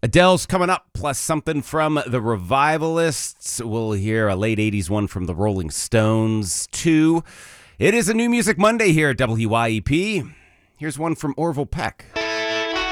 Adele's coming up, plus something from the Revivalists. We'll hear a late 80s one from the Rolling Stones, too. It is a New Music Monday here at WYEP. Here's one from Orville Peck.